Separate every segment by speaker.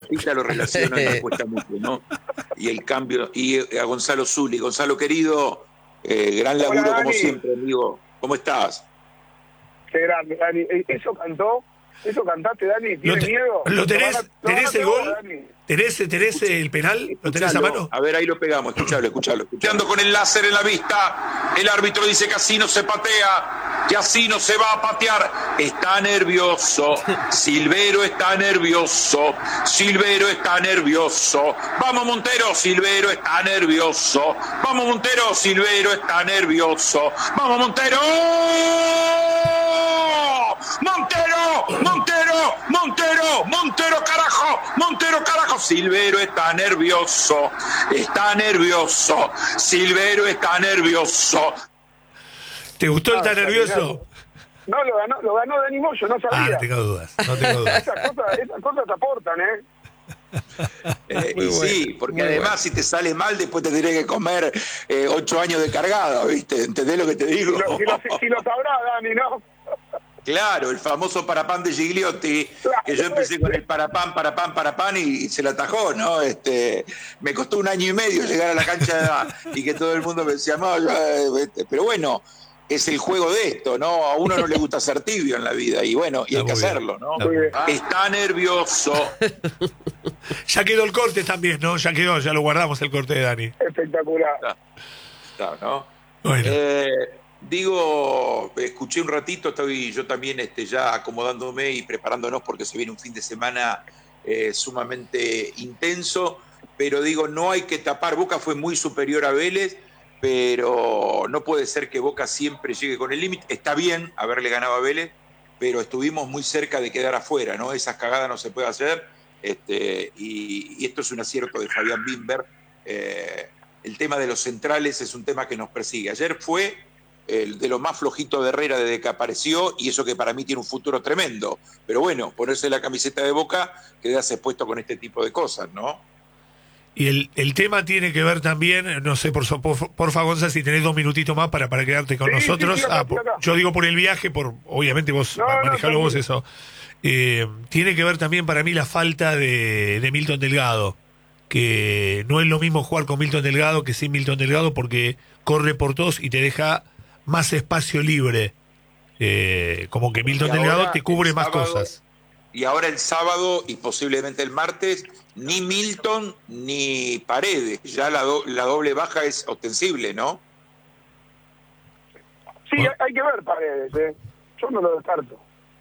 Speaker 1: Cosita lo relaciono y me cuesta mucho, ¿no? Y el cambio, y a Gonzalo Zuli. Gonzalo, querido, gran laburo. Hola, como siempre, amigo. ¿Cómo estás?
Speaker 2: Qué grande, Dani. ¿Eso cantaste, Dani? ¿Tienes miedo?
Speaker 3: ¿Lo tenés? ¿Tenés el gol? ¿Tenés el penal? ¿Lo tenés a mano?
Speaker 1: A ver, ahí lo pegamos, escuchalo. Escuchando con el láser en la vista, el árbitro dice que así no se patea, que así no se va a patear. Está nervioso, Silvero está nervioso, Vamos Montero, Silvero está nervioso. Vamos Montero, Silvero está nervioso. Vamos Montero. Montero, carajo. Silvero está nervioso. Silvero está nervioso.
Speaker 3: ¿Te gustó el está nervioso?
Speaker 2: No, lo ganó Dani Moyo, no sabía.
Speaker 3: No tengo dudas.
Speaker 2: Esas cosas te aportan,
Speaker 1: y sí, porque además si te sale mal, después te tenés que comer 8 años de cargada, ¿viste? ¿Entendés lo que te digo?
Speaker 2: Si lo sabrá, Dani, ¿no?
Speaker 1: Claro, el famoso parapán de Gigliotti, que yo empecé con el parapán y se la atajó, ¿no? Me costó 1 año y medio llegar a la cancha y que todo el mundo me decía, no, pero bueno, es el juego de esto, ¿no? A uno no le gusta ser tibio en la vida y bueno, y hay que hacerlo, ¿no? Está nervioso.
Speaker 3: Ya quedó el corte también, ¿no? Ya lo guardamos el corte de Dani.
Speaker 2: Espectacular.
Speaker 1: Está, ¿no?
Speaker 3: Bueno.
Speaker 1: Escuché un ratito, estoy yo también ya acomodándome y preparándonos porque se viene un fin de semana sumamente intenso, pero digo, no hay que tapar. Boca fue muy superior a Vélez, pero no puede ser que Boca siempre llegue con el límite. Está bien haberle ganado a Vélez, pero estuvimos muy cerca de quedar afuera, ¿no? Esas cagadas no se puede hacer, y esto es un acierto de Fabián Bimber. El tema de los centrales es un tema que nos persigue. Ayer fue el de lo más flojito de Herrera desde que apareció, y eso que para mí tiene un futuro tremendo. Pero bueno, ponerse la camiseta de Boca, quedas expuesto con este tipo de cosas, ¿no?
Speaker 3: Y el tema tiene que ver también, no sé, por favor, Gonzalo, si tenés 2 minutitos más para quedarte con nosotros.
Speaker 2: Sí, acá.
Speaker 3: Yo digo por el viaje, obviamente vos manejalo vos eso. Tiene que ver también para mí la falta de Milton Delgado, que no es lo mismo jugar con Milton Delgado que sin Milton Delgado, porque corre por todos y te deja más espacio libre, como que Milton Delgado te cubre más cosas.
Speaker 1: Y ahora el sábado y posiblemente el martes, ni Milton ni Paredes, ya la doble baja es ostensible, ¿no?
Speaker 2: Sí, hay que ver Paredes, yo no lo descarto.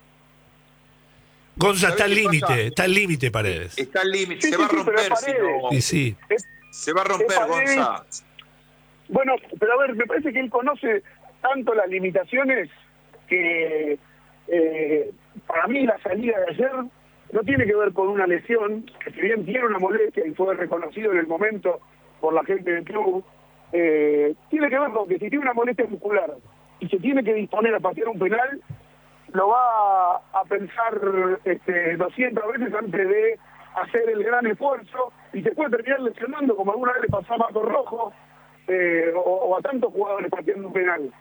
Speaker 3: Gonza, está al límite Paredes.
Speaker 1: Está al límite, se va a romper.
Speaker 3: Sí.
Speaker 1: Se va a romper, Gonza.
Speaker 2: Bueno, pero a ver, me parece que él conoce tanto las limitaciones que para mí la salida de ayer no tiene que ver con una lesión, que si bien tiene una molestia y fue reconocido en el momento por la gente del club, tiene que ver con que si tiene una molestia muscular y se tiene que disponer a patear un penal, lo va a pensar 200 veces antes de hacer el gran esfuerzo, y se puede terminar lesionando, como alguna vez le pasó a Marco Rojo, o a tantos jugadores pateando un penal.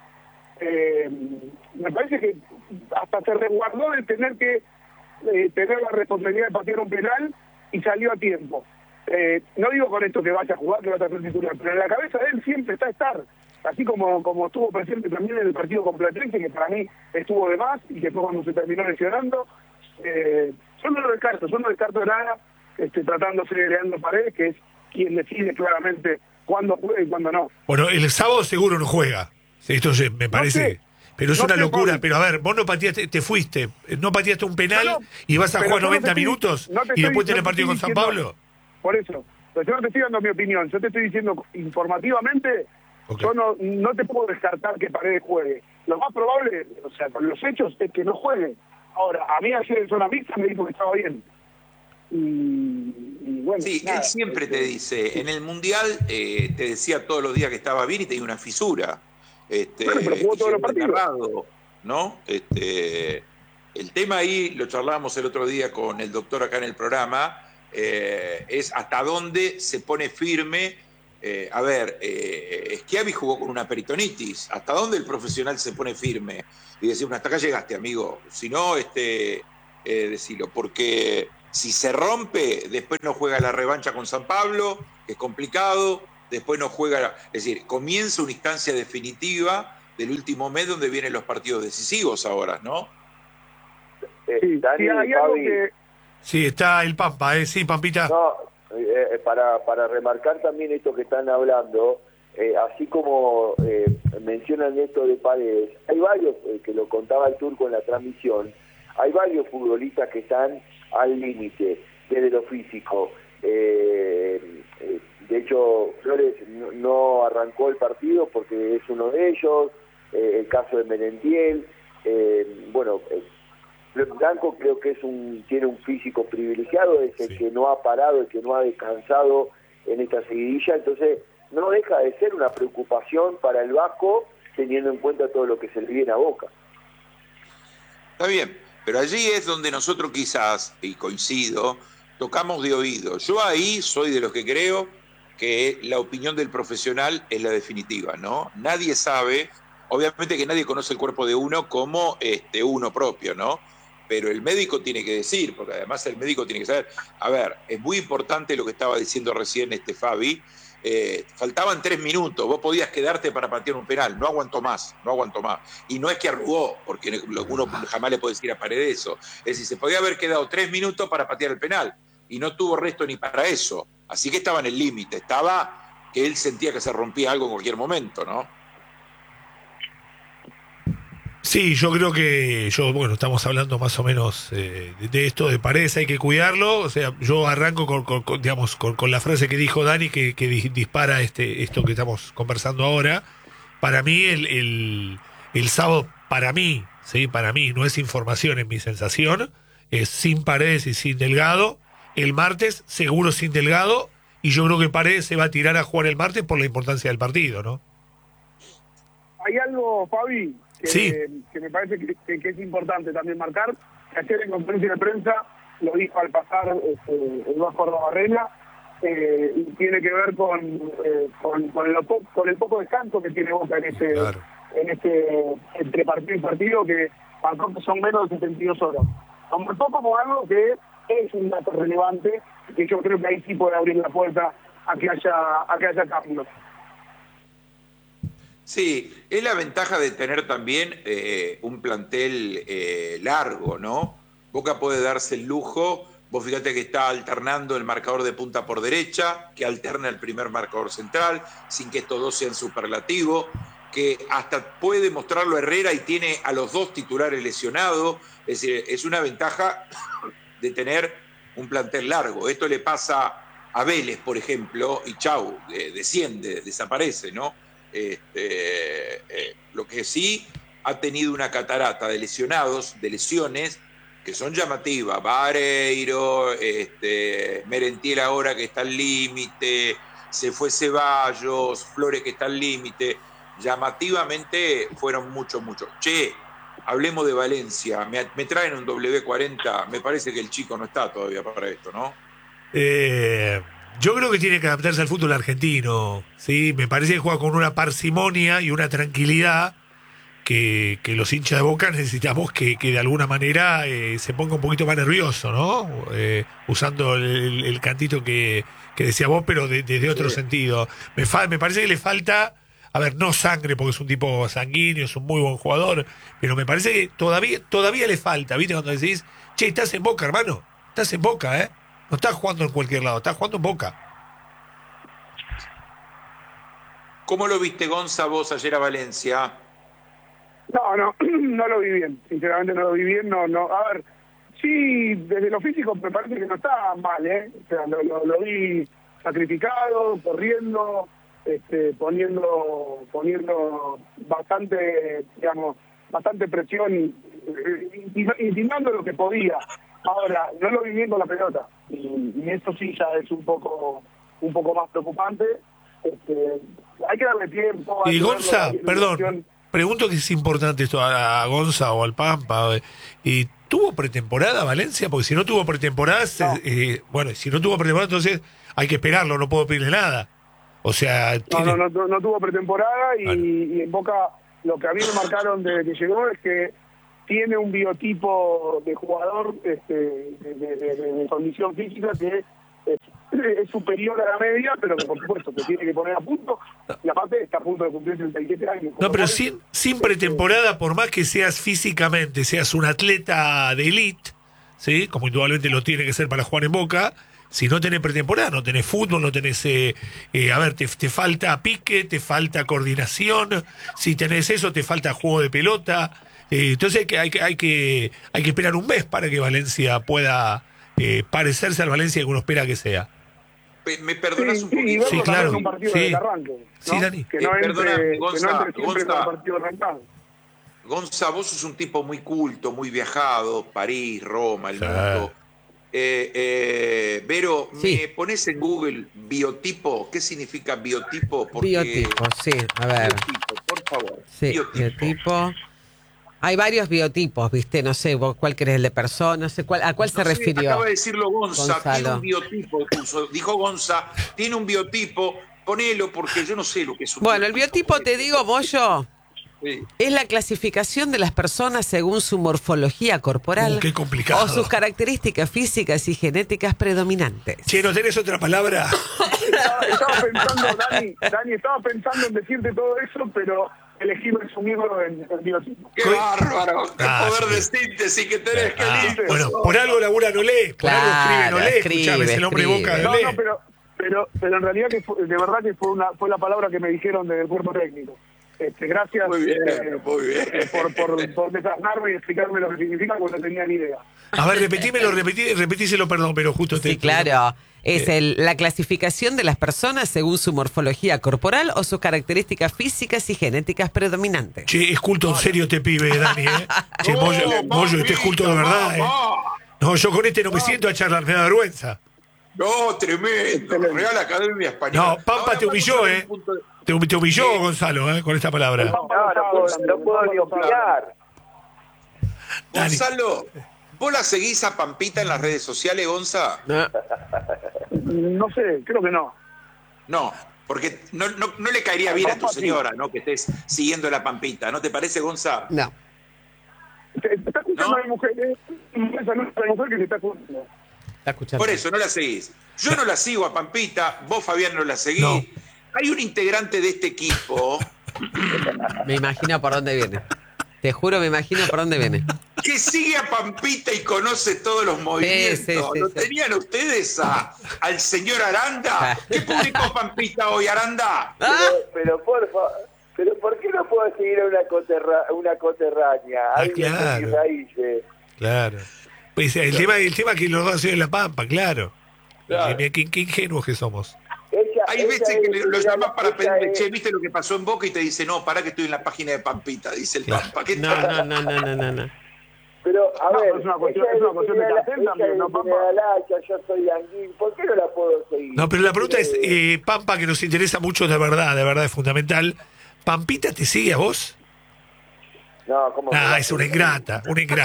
Speaker 2: Me parece que hasta se resguardó de tener que tener la responsabilidad de patear un penal y salió a tiempo. No digo con esto que vaya a jugar, que va a ser titular, pero en la cabeza de él siempre está estar, así como estuvo presente también en el partido con Platense, que para mí estuvo de más y que fue cuando se terminó lesionando. Yo no lo descarto nada, tratándose de Leandro Paredes, que es quien decide claramente cuándo juega y cuándo no.
Speaker 3: Bueno, el sábado seguro no juega. Esto me parece... No sé. Pero es una locura. Pablo. Pero a ver, vos no pateaste, te fuiste, no pateaste un penal y vas a jugar 90 minutos y después tenés partido con San Pablo.
Speaker 2: Por eso, pero yo no te estoy dando mi opinión, yo te estoy diciendo informativamente, yo no te puedo descartar que Paredes juegue. Lo más probable, o sea, con los hechos, es que no juegue. Ahora, a mí ayer en zona mixta me dijo que estaba bien. Y bueno,
Speaker 1: sí,
Speaker 2: nada,
Speaker 1: él siempre te dice, en el Mundial te decía todos los días que estaba bien y tenía una fisura.
Speaker 2: Bueno, pero jugó todos los partidos.
Speaker 1: Narrado, ¿no? El tema ahí, lo charlábamos el otro día con el doctor acá en el programa, es hasta dónde se pone firme. Schiavi jugó con una peritonitis. ¿Hasta dónde el profesional se pone firme? Y decir, hasta acá llegaste, amigo. Si no, decilo. Porque Si se rompe, después no juega la revancha con San Pablo, que es complicado, después no juega, es decir, comienza una instancia definitiva del último mes donde vienen los partidos decisivos ahora, ¿no?
Speaker 2: Sí,
Speaker 4: Dani,
Speaker 2: hay algo
Speaker 4: Fabi,
Speaker 2: que...
Speaker 3: Sí, está el Pampa, sí, Pampita.
Speaker 4: no, para remarcar también esto que están hablando, así como mencionan esto de Paredes, hay varios, que lo contaba el Turco en la transmisión, hay varios futbolistas que están al límite desde lo físico. De hecho, Flores no arrancó el partido porque es uno de ellos, el caso de Merentiel, Blanco creo que tiene un físico privilegiado, es el que no ha parado, el que no ha descansado en esta seguidilla, entonces no deja de ser una preocupación para el Vasco teniendo en cuenta todo lo que se le viene a Boca.
Speaker 1: Está bien, pero allí es donde nosotros quizás, y coincido, tocamos de oído. Yo ahí soy de los que creo que la opinión del profesional es la definitiva, ¿no? Nadie sabe, obviamente que nadie conoce el cuerpo de uno como uno propio, ¿no? Pero el médico tiene que decir, porque además el médico tiene que saber. A ver, es muy importante lo que estaba diciendo recién Fabi. Faltaban 3 minutos, vos podías quedarte para patear un penal, no aguantó más. Y no es que arrugó, porque uno jamás le puede decir a Paredes eso. Es decir, se podía haber quedado 3 minutos para patear el penal, y no tuvo resto ni para eso. Así que estaba en el límite, estaba que él sentía que se rompía algo en cualquier momento, ¿no?
Speaker 3: Sí, yo creo que estamos hablando más o menos de esto de Paredes, hay que cuidarlo. O sea, yo arranco con la frase que dijo Dani, que dispara esto que estamos conversando ahora. Para mí, el sábado, para mí, no es información, es mi sensación, es sin Paredes y sin Delgado. El martes, seguro sin Delgado, y yo creo que Paredes se va a tirar a jugar el martes por la importancia del partido, ¿no?
Speaker 2: Hay algo, Fabi,
Speaker 3: Sí.
Speaker 2: que me parece que es importante también marcar, que ayer en conferencia de prensa lo dijo al pasar el Vasco Arrobarrena, y tiene que ver con el poco descanso que tiene Boca
Speaker 3: Claro.
Speaker 2: entre partido y partido, que tampoco son menos de 72 horas. Como poco con algo que es un dato relevante, que yo creo que ahí sí puede abrir la puerta a que haya cambios.
Speaker 1: Sí, es la ventaja de tener también un plantel largo, ¿no? Boca puede darse el lujo, vos fíjate que está alternando el marcador de punta por derecha, que alterna el primer marcador central, sin que estos dos sean superlativos, que hasta puede mostrarlo Herrera y tiene a los dos titulares lesionados, es decir, es una ventaja de tener un plantel largo. Esto le pasa a Vélez, por ejemplo, y chau, desciende, desaparece, ¿no? Lo que sí ha tenido una catarata de lesionados, de lesiones que son llamativas. Vareiro, Merentiel ahora que está al límite, se fue Ceballos, Flores que está al límite. Llamativamente fueron muchos. Che, hablemos de Valencia. Me traen un W40, me parece que el chico no está todavía para esto, ¿no?
Speaker 3: Yo creo que tiene que adaptarse al fútbol argentino, ¿sí? Me parece que juega con una parsimonia y una tranquilidad que los hinchas de Boca necesitamos que de alguna manera se ponga un poquito más nervioso, ¿no? Usando el cantito que decía vos, pero desde otro sentido. Me parece que le falta, a ver, no sangre, porque es un tipo sanguíneo, es un muy buen jugador, pero me parece que todavía le falta, ¿viste? Cuando decís, che, estás en Boca, hermano, estás en Boca, ¿eh? No estás jugando en cualquier lado, estás jugando en Boca.
Speaker 1: ¿Cómo lo viste, Gonza, vos ayer a Valencia?
Speaker 2: No lo vi bien, sinceramente no lo vi bien, no. A ver, sí, desde lo físico me parece que no está mal, o sea, lo vi sacrificado, corriendo, poniendo bastante presión, intimando lo que podía. Ahora, no lo vi bien con la pelota, y eso sí ya es un poco más preocupante. Hay que darle tiempo.
Speaker 3: Y Gonza, perdón, pregunto que es importante esto a Gonza o al Pampa. ¿Y tuvo pretemporada Valencia? Porque si no tuvo pretemporada, si no tuvo pretemporada, entonces hay que esperarlo, no puedo pedirle nada. O sea,
Speaker 2: no tuvo pretemporada y,
Speaker 3: Vale.
Speaker 2: y en Boca lo que a mí me marcaron desde que llegó es que tiene un biotipo de jugador de condición física que es superior a la media, pero que por supuesto se tiene que poner a punto, y aparte está a punto de cumplir 37 años.
Speaker 3: No, pero sin pretemporada, por más que seas físicamente, seas un atleta de élite, ¿sí? Como indudablemente lo tiene que ser para jugar en Boca, si no tenés pretemporada, no tenés fútbol, no tenés... a ver, te falta pique, te falta coordinación, si tenés eso, te falta juego de pelota. Entonces hay que esperar un mes para que Valencia pueda parecerse al Valencia que uno espera que sea.
Speaker 1: ¿Me perdonas un poquito?
Speaker 2: Sí, claro. Un partido
Speaker 3: Sí.
Speaker 2: del arranque, ¿no?
Speaker 3: Sí, Dani.
Speaker 2: Que no entre
Speaker 1: Gonza,
Speaker 2: siempre con el partido arrancado.
Speaker 1: Gonza, vos sos un tipo muy culto, muy viajado, París, Roma, el mundo. Vero,
Speaker 5: Sí.
Speaker 1: ¿me pones en Google biotipo? ¿Qué significa biotipo? Porque...
Speaker 5: Biotipo, sí, a ver.
Speaker 1: Biotipo, por favor.
Speaker 5: Sí, biotipo. Hay varios biotipos, ¿viste? No sé, vos cuál querés, el de persona, no sé ¿a cuál se refirió?
Speaker 1: Acaba de decirlo Gonza,
Speaker 5: Gonzalo.
Speaker 1: tiene un biotipo, dijo Gonza, tiene un biotipo, ponelo porque yo no sé lo que es un
Speaker 5: Bueno, el biotipo, te digo, Bollo,
Speaker 1: Sí.
Speaker 5: es la clasificación de las personas según su morfología corporal
Speaker 3: Qué complicado.
Speaker 5: o sus características físicas y genéticas predominantes.
Speaker 3: Che, ¿no tenés otra palabra?
Speaker 2: Estaba pensando, Dani, estaba pensando en decirte todo eso, pero elegí resumirlo en biotipo.
Speaker 1: ¡Qué bárbaro! ¡Qué poder
Speaker 3: sí.
Speaker 1: de síntesis que tenés! ¡Qué lindo!
Speaker 3: Bueno, por algo labura no lee, por algo escribe no lee. Escuchame, es el hombre
Speaker 5: escribe.
Speaker 3: Boca
Speaker 2: No,
Speaker 3: no lee.
Speaker 2: pero en realidad de verdad que fue la palabra que me dijeron desde el cuerpo técnico. Gracias
Speaker 1: Muy bien, muy bien.
Speaker 2: por desasnarme y explicarme lo que significa, porque no tenía ni idea.
Speaker 3: A ver, repetíselo, perdón, pero justo
Speaker 5: Sí, claro. Es la clasificación de las personas según su morfología corporal o sus características físicas y genéticas predominantes.
Speaker 3: Che, es culto en serio este pibe, Dani, ¿eh? Che, Moyo, este es culto de verdad, ¿eh? No, yo con este no me siento a charlar, me da vergüenza.
Speaker 1: No, tremendo. Real Academia Española.
Speaker 3: No, Pampa te humilló, ¿eh? Te humilló, Gonzalo, con esta palabra.
Speaker 4: No puedo ni opinar.
Speaker 3: Dani.
Speaker 1: Gonzalo, ¿vos la seguís a Pampita en las redes sociales, Gonza?
Speaker 2: No sé, creo que no.
Speaker 1: No, porque no le caería bien a tu señora, ¿no? Que estés siguiendo la Pampita, ¿no te parece, Gonza?
Speaker 5: No.
Speaker 2: Te está escuchando
Speaker 1: ¿No?
Speaker 2: la mujer, esa no es la mujer que te está escuchando.
Speaker 5: Está escuchando.
Speaker 1: Por eso, no la seguís. Yo no la sigo a Pampita, vos, Fabián, no la seguís.
Speaker 3: No.
Speaker 1: Hay un integrante de este equipo
Speaker 5: Me imagino por dónde viene. Te juro, me imagino por dónde viene.
Speaker 1: que sigue a Pampita y conoce todos los movimientos.
Speaker 5: Sí,
Speaker 1: ¿No
Speaker 5: sí.
Speaker 1: tenían ustedes al señor Aranda? ¿Qué publicó Pampita hoy, Aranda?
Speaker 4: Pero por favor, pero ¿por qué no puedo seguir a una coterránea? Alguien de
Speaker 3: claro.
Speaker 4: mis raíces.
Speaker 3: Claro. Pues el tema que los dos hacen en La Pampa, claro.
Speaker 1: Claro.
Speaker 3: Mira, qué ingenuos que somos.
Speaker 1: Hay veces que lo llamas para pedirle, che, ¿viste lo que pasó en Boca? Y te dice, no, pará que estoy en la página de Pampita, dice el Pampa. ¿Qué
Speaker 5: No.
Speaker 4: Pero, a ver,
Speaker 2: es una cuestión de cartel también, ¿no, Pampa?
Speaker 4: Yo soy Anguín, ¿por qué no la puedo seguir?
Speaker 3: No, pero la pregunta es, Pampa, que nos interesa mucho de verdad es fundamental. ¿Pampita te sigue a vos?
Speaker 4: No, ¿cómo?
Speaker 3: Es una ingrata.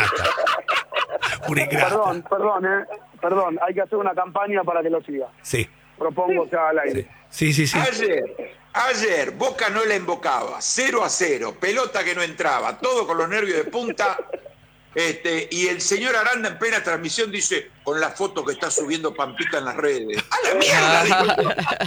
Speaker 2: Perdón, hay que hacer una campaña para que lo siga.
Speaker 3: Sí.
Speaker 2: Propongo ya al aire.
Speaker 3: Sí.
Speaker 1: Ayer, Boca no la embocaba, 0-0, pelota que no entraba, todo con los nervios de punta. Y el señor Aranda en plena transmisión dice, con la foto que está subiendo Pampita en las redes. ¡A la mierda! Digo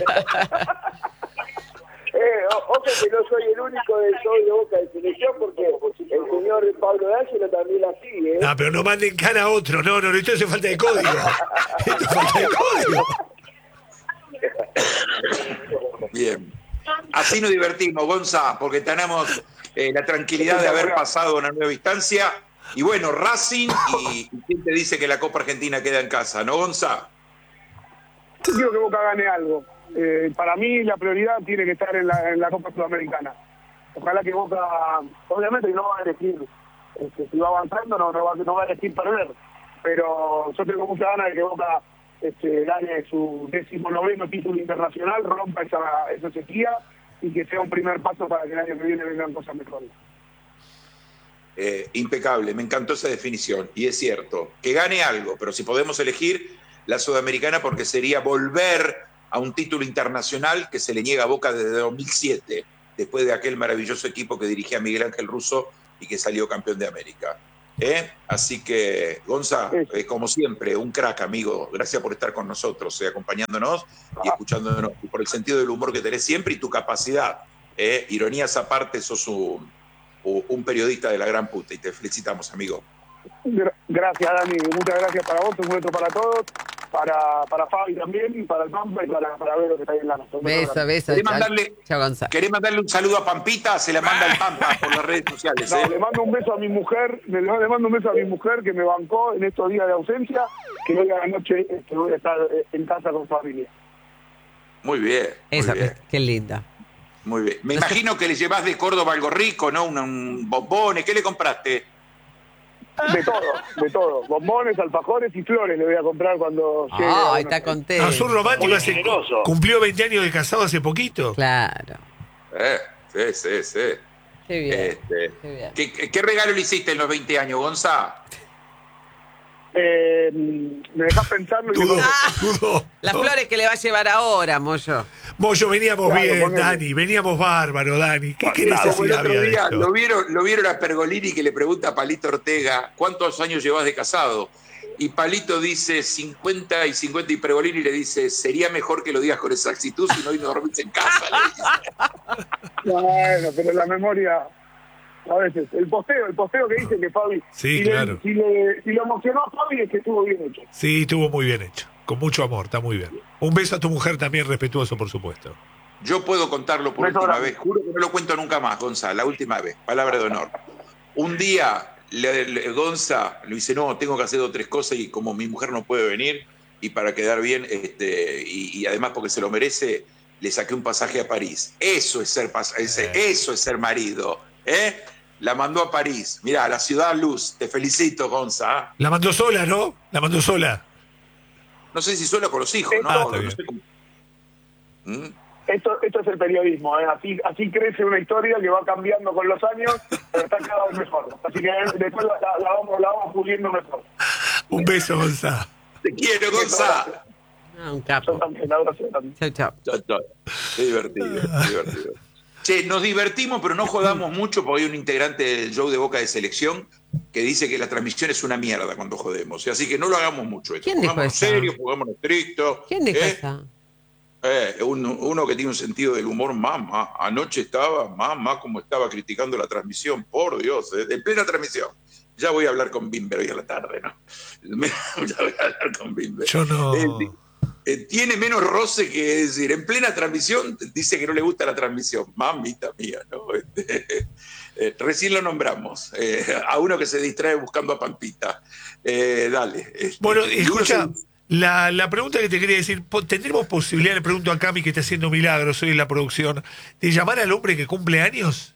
Speaker 1: yo.
Speaker 4: Ojo que no soy el único del show de Boca de Selección, porque el señor Pablo D'Angelo también la sigue.
Speaker 3: No, pero no manden cara a otro. No, esto es falta de código. Esto es falta de código.
Speaker 1: Bien. Así nos divertimos, Gonza, porque tenemos la tranquilidad de haber pasado una nueva instancia. Y bueno, Racing, y ¿quién te dice que la Copa Argentina queda en casa? ¿No, Gonza?
Speaker 2: Yo quiero que Boca gane algo. Para mí la prioridad tiene que estar en la Copa Sudamericana. Ojalá que Boca, obviamente no va a elegir, si va avanzando no va a elegir perder, pero yo tengo mucha ganas de que Boca gane su 19º título internacional, rompa esa sequía y que sea un primer paso para que el año que viene vengan cosas mejores.
Speaker 1: Impecable, me encantó esa definición. Y es cierto, que gane algo, pero si podemos elegir la Sudamericana, porque sería volver a un título internacional que se le niega a Boca desde 2007, después de aquel maravilloso equipo que dirigía Miguel Ángel Russo y que salió campeón de América. Así que, Gonza, como siempre, un crack, amigo. Gracias por estar con nosotros, acompañándonos y escuchándonos, y por el sentido del humor que tenés siempre y tu capacidad. Ironías aparte, sos un periodista de la gran puta y te felicitamos, amigo.
Speaker 2: Gracias, Dani. Muchas gracias para vos, un beso para todos, para Fabi también, y para el Pampa y para ver lo que está ahí en la noche.
Speaker 5: Beso.
Speaker 1: ¿Querés mandarle un saludo a Pampita? Se la manda el Pampa por las redes sociales.
Speaker 2: No, le mando un beso a mi mujer, que me bancó en estos días de ausencia, que hoy a la noche voy a estar en casa con familia.
Speaker 1: Muy bien.
Speaker 5: Qué linda.
Speaker 1: Muy bien. Me imagino que le llevas de Córdoba algo rico, ¿no? Un bombones. ¿Qué le compraste?
Speaker 2: De todo. Bombones, alfajores y flores le voy a comprar cuando llegue.
Speaker 5: Ay, está contento.
Speaker 3: Azul Romántico cumplió 20 años de casado hace poquito.
Speaker 5: Claro.
Speaker 1: Sí.
Speaker 5: Qué bien. Qué bien.
Speaker 1: ¿Qué regalo le hiciste en los 20 años, Gonza?
Speaker 2: Me dejás pensarlo y
Speaker 3: Dudo.
Speaker 5: Las flores que le va a llevar ahora, Moyo.
Speaker 3: Moyo, veníamos bien,
Speaker 2: ponele.
Speaker 3: Dani. Veníamos bárbaro, Dani. ¿Qué
Speaker 1: El
Speaker 3: necesidad
Speaker 1: otro
Speaker 3: había de
Speaker 1: día
Speaker 3: esto?
Speaker 1: lo vieron a Pergolini que le pregunta a Palito Ortega ¿cuántos años llevas de casado? Y Palito dice 50 y 50 y Pergolini le dice sería mejor que lo digas con exactitud si no hoy no dormís en casa. Le dice.
Speaker 2: Bueno, pero la memoria a veces. El posteo que dice que Fabi.
Speaker 3: Sí, claro.
Speaker 2: Si lo emocionó a Fabi es que estuvo bien hecho.
Speaker 3: Sí, estuvo muy bien hecho. Con mucho amor, está muy bien. Un beso a tu mujer también respetuoso, por supuesto.
Speaker 1: Yo puedo contarlo por última vez. Juro que no lo cuento nunca más, Gonza. La última vez. Palabra de honor. Un día, Gonza le dice, no, tengo que hacer 2 o 3 cosas y como mi mujer no puede venir y para quedar bien, y además porque se lo merece, le saqué un pasaje a París. Eso es ser marido. La mandó a París. Mirá, a la ciudad luz. Te felicito, Gonza.
Speaker 3: La mandó sola, ¿no? La mandó sola.
Speaker 1: No sé si sola con los hijos, ¿no?
Speaker 3: Está
Speaker 1: No
Speaker 3: bien.
Speaker 1: sé cómo.
Speaker 2: Esto es el periodismo, así crece una historia que va cambiando con los años, pero está cada vez mejor. Así que después la vamos puliendo mejor.
Speaker 3: Un beso, Gonza.
Speaker 1: Te quiero, Gonza.
Speaker 5: Un capo.
Speaker 2: Yo también, abrazo también.
Speaker 5: Chau.
Speaker 1: Qué divertido. Che, nos divertimos, pero no jodamos mucho porque hay un integrante del show de Boca de Selección que dice que la transmisión es una mierda cuando jodemos. Así que no lo hagamos mucho.
Speaker 5: ¿Quién dijo
Speaker 1: Pongámonos
Speaker 5: eso?
Speaker 1: serios, pongámonos estrictos.
Speaker 5: ¿Quién dijo eso?
Speaker 1: Uno que tiene un sentido del humor, mamá. Anoche estaba, como estaba criticando la transmisión, por Dios, en plena transmisión. Ya voy a hablar con Bimber hoy a la tarde, ¿no? Ya voy a hablar con Bimber.
Speaker 3: Yo no.
Speaker 1: Tiene menos roce que decir, en plena transmisión dice que no le gusta la transmisión. Mamita mía, ¿no? Recién lo nombramos. A uno que se distrae buscando a Pampita. Dale.
Speaker 3: Bueno, escucha, la pregunta que te quería decir, ¿tendremos posibilidad, le pregunto a Cami que está haciendo milagros hoy en la producción, de llamar al hombre que cumple años?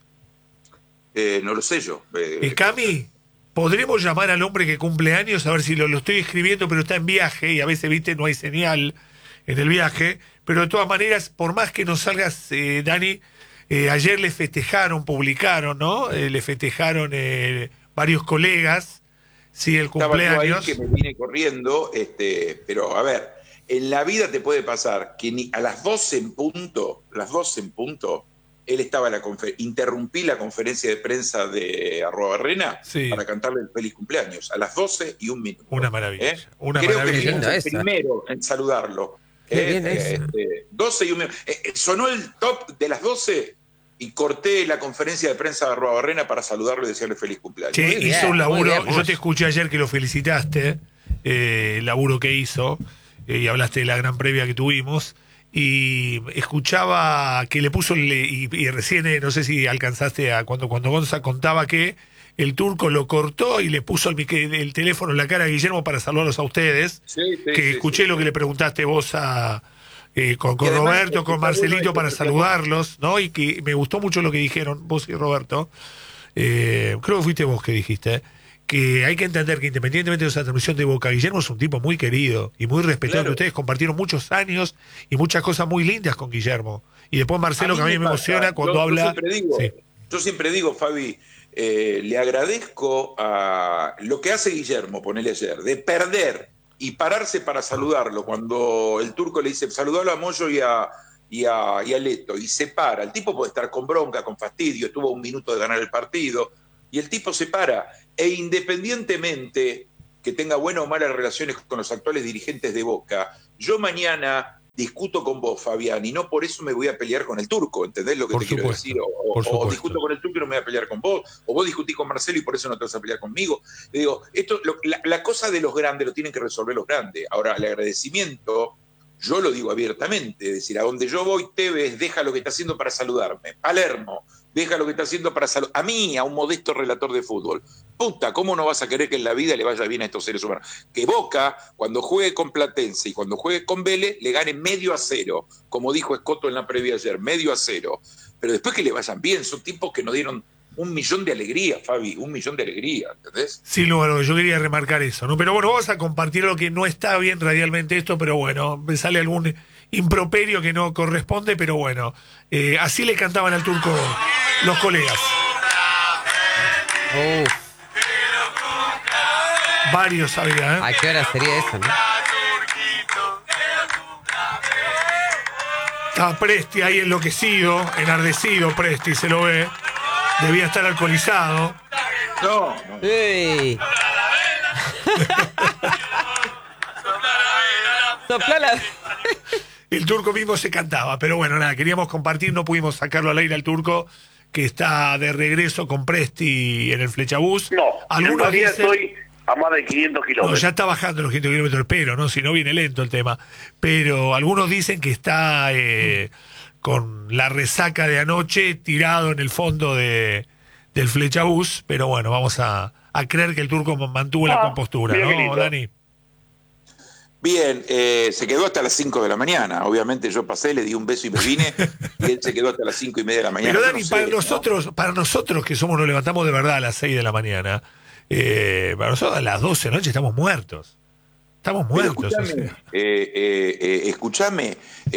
Speaker 1: No lo sé yo.
Speaker 3: Cami, ¿podremos llamar al hombre que cumple años? A ver si lo estoy escribiendo, pero está en viaje y a veces, viste, no hay señal en el viaje. Pero de todas maneras, por más que no salgas, Dani, ayer le festejaron, publicaron, ¿no? Le festejaron varios colegas, sí, el cumpleaños.
Speaker 1: Estaba yo ahí que me vine corriendo, pero a ver, en la vida te puede pasar que a las 12 en punto, él estaba en interrumpí la conferencia de prensa de @Barrena para cantarle el feliz cumpleaños, a las 12:01.
Speaker 3: Una maravilla.
Speaker 1: Creo que fuimos el primero en saludarlo. 12:01. Sonó el top de las 12 y corté la conferencia de prensa de @Barrena para saludarlo y decirle feliz cumpleaños.
Speaker 3: Sí, hizo un laburo. Yo te escuché ayer que lo felicitaste, el laburo que hizo, y hablaste de la gran previa que tuvimos. Y escuchaba que le puso y recién no sé si alcanzaste a cuando Gonza contaba que el turco lo cortó y le puso el teléfono en la cara a Guillermo para saludarlos a ustedes, escuché lo que le preguntaste vos con Roberto, con Marcelito para saludarlos, ¿no? Y que me gustó mucho lo que dijeron vos y Roberto, creo que fuiste vos que dijiste que hay que entender que independientemente de esa transmisión de Boca, Guillermo es un tipo muy querido y muy respetado, que ustedes compartieron muchos años y muchas cosas muy lindas con Guillermo. Y después Marcelo, que a mí me emociona cuando habla.
Speaker 1: Yo siempre digo, Fabi, le agradezco a lo que hace Guillermo, ponele ayer, de perder y pararse para saludarlo, cuando el turco le dice, saludalo a Moyo y a Leto, y se para. El tipo puede estar con bronca, con fastidio, estuvo 1 minuto de ganar el partido, Y el tipo se para. E independientemente que tenga buenas o malas relaciones con los actuales dirigentes de Boca, yo mañana discuto con vos, Fabián, y no por eso me voy a pelear con el turco, ¿entendés lo que
Speaker 3: Por
Speaker 1: te quiero
Speaker 3: supuesto,
Speaker 1: decir?
Speaker 3: por
Speaker 1: O
Speaker 3: supuesto.
Speaker 1: discuto con el turco y no me voy a pelear con vos, o vos discutís con Marcelo y por eso no te vas a pelear conmigo. Le digo, la cosa de los grandes lo tienen que resolver los grandes. Ahora, el agradecimiento, yo lo digo abiertamente, es decir, a donde yo voy, Tevez deja lo que está haciendo para saludarme. Palermo deja lo que está haciendo para saludar. A mí, a un modesto relator de fútbol. Puta, ¿cómo no vas a querer que en la vida le vaya bien a estos seres humanos? Que Boca, cuando juegue con Platense y cuando juegue con Vélez, le gane 0-0, como dijo Escoto en la previa ayer, 0-0. Pero después que le vayan bien, son tipos que nos dieron 1.000.000 de alegría, Fabi, 1.000.000 de alegría, ¿entendés?
Speaker 3: Sí, bueno, yo quería remarcar eso, ¿no? Pero bueno, vamos a compartir lo que no está bien radialmente esto, pero bueno, me sale algún improperio que no corresponde, pero bueno, así le cantaban al turco los colegas. Varios había, ¿eh?
Speaker 5: ¿A qué hora sería eso, no?
Speaker 3: Está Presti ahí enloquecido, enardecido Presti, se lo ve. Debía estar alcoholizado.
Speaker 1: No.
Speaker 5: ¡Ey! Soplá la...
Speaker 3: El turco mismo se cantaba, pero bueno, nada, queríamos compartir, no pudimos sacarlo al aire al turco, que está de regreso con Presti en el Flechabús.
Speaker 6: No,
Speaker 3: algunos
Speaker 6: todavía
Speaker 3: dicen,
Speaker 6: estoy a más de 500
Speaker 3: no,
Speaker 6: kilómetros.
Speaker 3: ya está bajando los 500 kilómetros, pero no, si no viene lento el tema. Pero algunos dicen que está con la resaca de anoche tirado en el fondo del Flechabús, pero bueno, vamos a creer que el turco mantuvo la compostura,
Speaker 6: mira qué
Speaker 3: ¿no,
Speaker 6: lindo.
Speaker 3: Dani?
Speaker 1: Bien, se quedó hasta las 5 de la mañana. Obviamente yo pasé, le di un beso y me vine. Y él se quedó hasta las 5:30 de la mañana.
Speaker 3: Pero
Speaker 1: Yo
Speaker 3: Dani,
Speaker 1: no sé,
Speaker 3: para nosotros que nos levantamos de verdad a las 6 de la mañana, para nosotros a las 12 de la noche estamos muertos. Estamos
Speaker 1: Pero
Speaker 3: muertos.
Speaker 1: escúchame,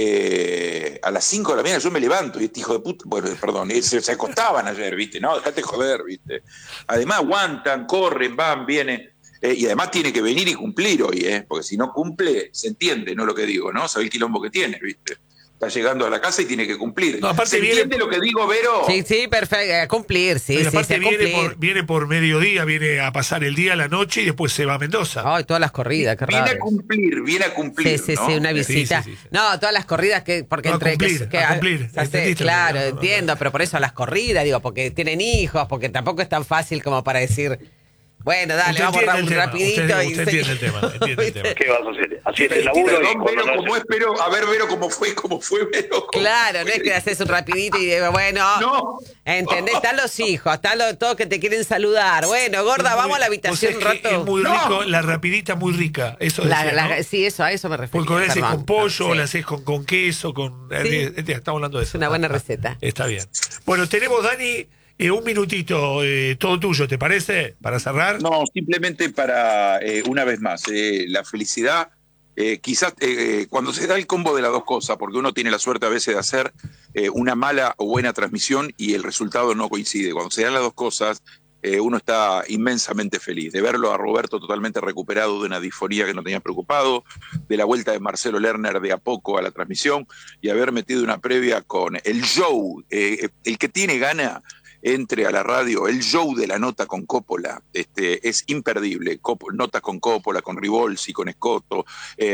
Speaker 1: a las 5 de la mañana yo me levanto y este hijo de puta, bueno, perdón, se acostaban ayer, ¿viste? No, dejate joder, ¿viste? Además aguantan, corren, van, vienen. Y además tiene que venir y cumplir hoy, porque si no cumple, se entiende, ¿no? Lo que digo, ¿no? Sabe el quilombo que tiene, ¿viste? Está llegando a la casa y tiene que cumplir.
Speaker 3: No, aparte
Speaker 1: ¿Se entiende lo que digo, Vero?
Speaker 5: Sí, perfecto. A cumplir, sí,
Speaker 3: Y aparte
Speaker 5: a cumplir.
Speaker 3: viene por mediodía, viene a pasar el día, la noche y después se va a Mendoza.
Speaker 5: Ay, todas las corridas, qué
Speaker 1: Viene
Speaker 5: raro.
Speaker 1: viene a cumplir,
Speaker 5: Sí,
Speaker 1: ¿no?
Speaker 5: una visita.
Speaker 3: Sí.
Speaker 5: No, todas las corridas que porque
Speaker 3: No, a
Speaker 5: entre
Speaker 3: cumplir,
Speaker 5: que
Speaker 3: a cumplir.
Speaker 5: se hace-
Speaker 3: ¿Entendiste?
Speaker 5: claro,
Speaker 3: No.
Speaker 5: entiendo, pero por eso las corridas, digo, porque tienen hijos, porque tampoco es tan fácil como para decir, bueno, dale,
Speaker 3: Usted
Speaker 5: vamos
Speaker 3: entiende el tema,
Speaker 5: rapidito
Speaker 3: usted
Speaker 5: y
Speaker 3: entiende el tema, entiende el tema.
Speaker 6: ¿Qué vas a hacer? Así es el laburo y
Speaker 1: Perdón,
Speaker 6: cuando
Speaker 1: Vero,
Speaker 6: no
Speaker 1: ¿cómo
Speaker 6: se-
Speaker 1: es, Vero? A ver, Vero, ¿cómo fue, Vero?
Speaker 5: Claro, no es que haces un rapidito y digo, bueno,
Speaker 1: No.
Speaker 5: ¿entendés? Están los hijos, están todos que te quieren saludar. Bueno, gorda, vamos a la habitación un
Speaker 3: Vos sabés que
Speaker 5: rato.
Speaker 3: Es muy
Speaker 1: No.
Speaker 3: rico, la rapidita muy rica. Eso decía, ¿no?
Speaker 5: Sí, eso, a eso me refiero.
Speaker 3: Porque la haces con pollo,
Speaker 5: Sí.
Speaker 3: la haces con queso, con...
Speaker 5: Sí.
Speaker 3: Estamos hablando de eso.
Speaker 5: Es una buena receta.
Speaker 3: Está bien. Bueno, tenemos, Dani, un minutito, todo tuyo, ¿te parece? Para cerrar.
Speaker 1: No, simplemente para, una vez más, la felicidad, quizás cuando se da el combo de las dos cosas, porque uno tiene la suerte a veces de hacer una mala o buena transmisión y el resultado no coincide. Cuando se dan las dos cosas, uno está inmensamente feliz de verlo a Roberto totalmente recuperado de una disfonía que no tenía preocupado, de la vuelta de Marcelo Lerner de a poco a la transmisión y haber metido una previa con el show, el que tiene gana entre a la radio, el show de la nota con Coppola, es imperdible. Notas con Coppola, con Rivolsi, con Escoto,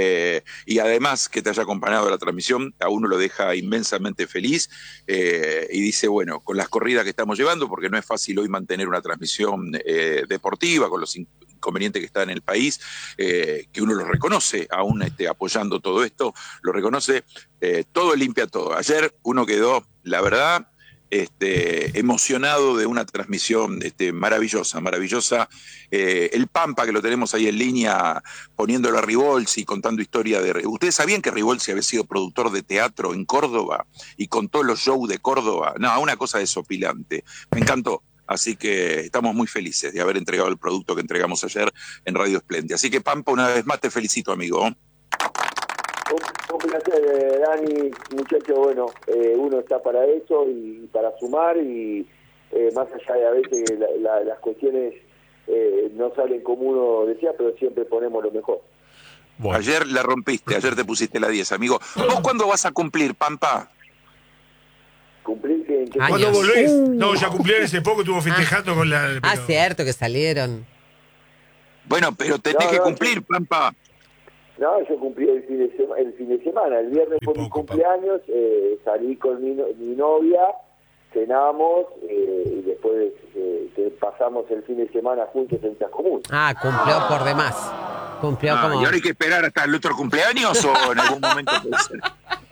Speaker 1: y además que te haya acompañado a la transmisión, a uno lo deja inmensamente feliz, y dice, bueno, con las corridas que estamos llevando, porque no es fácil hoy mantener una transmisión deportiva, con los inconvenientes que está en el país, que uno lo reconoce, aún apoyando todo esto, lo reconoce, todo limpia todo. Ayer uno quedó, la verdad, emocionado de una transmisión maravillosa. El Pampa, que lo tenemos ahí en línea, poniéndolo a Rivolsi, contando historia de... ¿Ustedes sabían que Rivolsi había sido productor de teatro en Córdoba y contó los shows de Córdoba? No, una cosa desopilante. Me encantó. Así que estamos muy felices de haber entregado el producto que entregamos ayer en Radio Esplendid. Así que, Pampa, una vez más te felicito, amigo.
Speaker 4: Un placer, Dani, muchacho, bueno, uno está para eso y para sumar y más allá de a veces las cuestiones no salen como uno decía, pero siempre ponemos lo mejor.
Speaker 3: Bueno.
Speaker 1: Ayer la rompiste, ayer te pusiste la 10, amigo. ¿Vos cuándo vas a cumplir, Pampa?
Speaker 4: Cumplir que ¿En qué
Speaker 3: ¿Cuándo
Speaker 5: Años.
Speaker 3: volvés? No, ya cumplieron hace poco, estuvo festejando con la...
Speaker 5: Ah,
Speaker 3: pero-
Speaker 5: cierto, que salieron.
Speaker 1: Bueno, pero tenés
Speaker 4: No,
Speaker 1: que
Speaker 4: no,
Speaker 1: cumplir, Pampa.
Speaker 4: No, yo cumplí el fin de semana. El viernes
Speaker 3: Muy
Speaker 4: fue mi
Speaker 3: poco,
Speaker 4: cumpleaños, salí con mi novia, cenamos y después pasamos el fin de semana juntos en Chascomún.
Speaker 5: Ah, cumplió por demás. Cumplió
Speaker 1: Ah,
Speaker 5: como...
Speaker 1: ¿y ahora hay que esperar hasta el otro cumpleaños o en algún momento puede ser?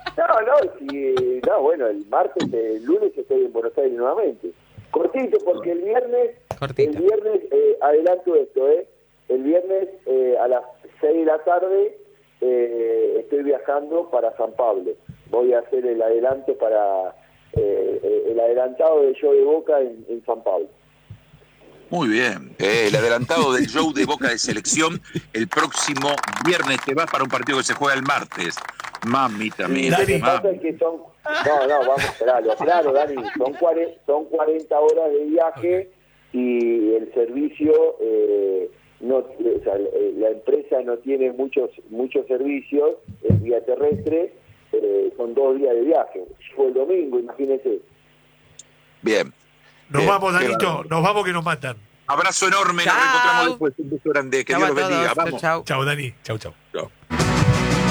Speaker 4: No, bueno, el lunes estoy en Buenos Aires nuevamente. Cortito, porque el viernes,
Speaker 5: Cortito.
Speaker 4: adelanto esto, el viernes a las 6 de la tarde estoy viajando para San Pablo. Voy a hacer el adelanto el adelantado del show de Boca en San Pablo.
Speaker 1: Muy bien. El adelantado del show de Boca de Selección el próximo viernes. Te vas para un partido que se juega el martes. Mamita mía.
Speaker 4: Lo que pasa es que son... No, vamos, claro, Dani. Son 40 horas de viaje y el servicio... la empresa no tiene muchos servicios en vía terrestre, son 2 días de viaje. Fue el domingo, imagínense.
Speaker 1: Bien.
Speaker 3: Nos
Speaker 1: Bien,
Speaker 3: vamos,
Speaker 1: qué
Speaker 3: Danito,
Speaker 1: bárbaro.
Speaker 3: nos vamos que nos matan.
Speaker 1: Abrazo enorme, nos
Speaker 5: Chao.
Speaker 1: reencontramos después. Un beso grande, que
Speaker 5: Chau
Speaker 1: Dios
Speaker 5: a
Speaker 1: los bendiga.
Speaker 5: todos.
Speaker 1: Vamos.
Speaker 5: Chau.
Speaker 3: Chao, Dani. Chau.
Speaker 1: Chao.